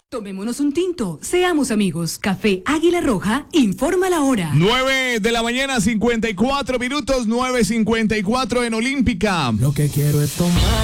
Tomémonos un tinto, seamos amigos. Café Águila Roja, informa la hora. 9 de la mañana, 54 minutos, 9:54 en Olímpica. Lo que quiero es tomar.